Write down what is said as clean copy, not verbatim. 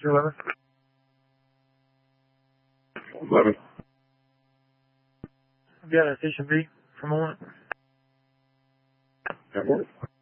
11. 11. I've got a station B for a moment. That works.